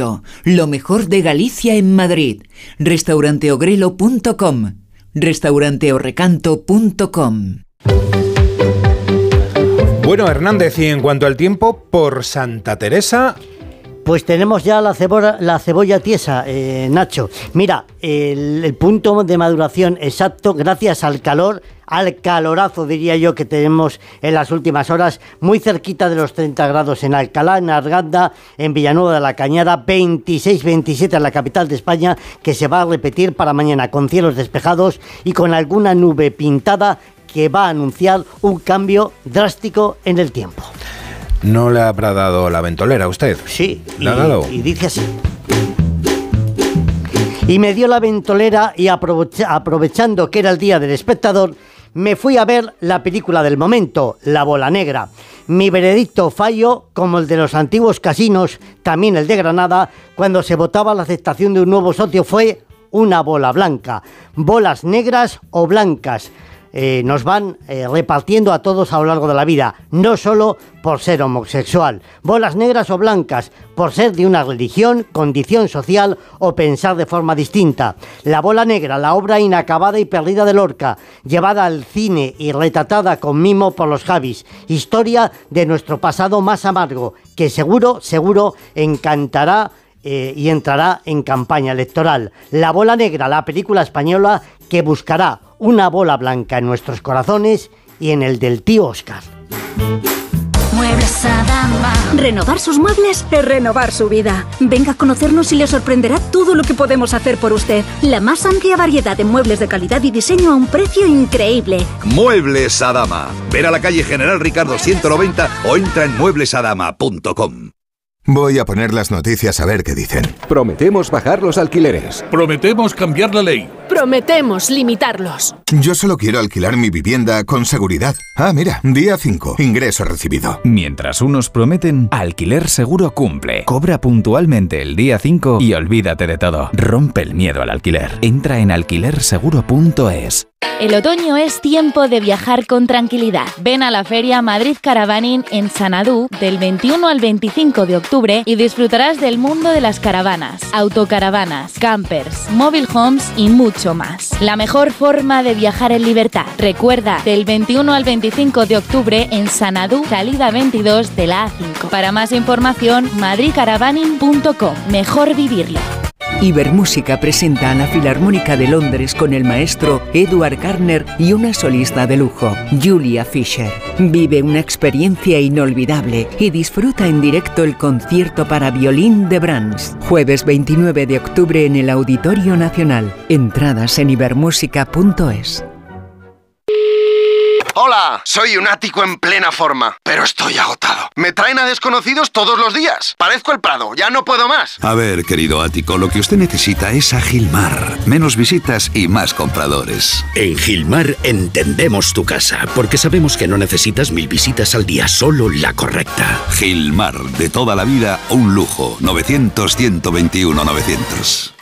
Orrento, lo mejor de Galicia en Madrid. Restauranteogrelo.com, restauranteorrecanto.com. Bueno, Hernández, y en cuanto al tiempo, por Santa Teresa... Pues tenemos ya la cebolla tiesa, Nacho. Mira, el punto de maduración exacto, gracias al calor, al calorazo, diría yo, que tenemos en las últimas horas, muy cerquita de los 30 grados en Alcalá, en Arganda, en Villanueva de la Cañada, 26-27 en la capital de España, que se va a repetir para mañana, con cielos despejados y con alguna nube pintada que va a anunciar un cambio drástico en el tiempo. ¿No le habrá dado la ventolera a usted? Sí, ¿Le ha dado? Y dice así. Y me dio la ventolera y aprovechando que era el Día del Espectador, me fui a ver la película del momento, La Bola Negra. Mi veredicto fallo, como el de los antiguos casinos, también el de Granada, cuando se votaba la aceptación de un nuevo socio, fue una bola blanca. Bolas negras o blancas. Nos van repartiendo a todos a lo largo de la vida, no solo por ser homosexual. Bolas negras o blancas, por ser de una religión, condición social o pensar de forma distinta. La bola negra, la obra inacabada y perdida de Lorca, llevada al cine y retratada con mimo por los Javis. Historia de nuestro pasado más amargo, que seguro encantará y entrará en campaña electoral. La Bola Negra, la película española que buscará una bola blanca en nuestros corazones y en el del tío Oscar. Muebles Adama. Renovar sus muebles es renovar su vida. Venga a conocernos y le sorprenderá todo lo que podemos hacer por usted. La más amplia variedad de muebles de calidad y diseño a un precio increíble. Muebles Adama. Ven a la calle General Ricardo 190 o entra en mueblesadama.com. Voy a poner las noticias a ver qué dicen. Prometemos bajar los alquileres. Prometemos cambiar la ley. Prometemos limitarlos. Yo solo quiero alquilar mi vivienda con seguridad. Ah, mira, día 5, ingreso recibido. Mientras unos prometen, Alquiler Seguro cumple. Cobra puntualmente el día 5 y olvídate de todo. Rompe el miedo al alquiler. Entra en alquilerseguro.es. El otoño es tiempo de viajar con tranquilidad. Ven a la feria Madrid Caravaning en Sanadú del 21 al 25 de octubre y disfrutarás del mundo de las caravanas, autocaravanas, campers, mobile homes y mucho más. La mejor forma de viajar en libertad. Recuerda, del 21 al 25 de octubre en Sanadú, salida 22 de la A5. Para más información, madridcaravaning.com. Mejor vivirlo. Ibermúsica presenta a la Filarmónica de Londres con el maestro Edward Garner y una solista de lujo, Julia Fisher. Vive una experiencia inolvidable y disfruta en directo el concierto para violín de Brahms. Jueves 29 de octubre en el Auditorio Nacional. Entradas en ibermúsica.es. Hola, soy un ático en plena forma, pero estoy agotado. Me traen a desconocidos todos los días. Parezco el Prado, ya no puedo más. A ver, querido ático, lo que usted necesita es a Gilmar. Menos visitas y más compradores. En Gilmar entendemos tu casa, porque sabemos que no necesitas 1000 visitas al día, solo la correcta. Gilmar, de toda la vida, un lujo. 900-121-900.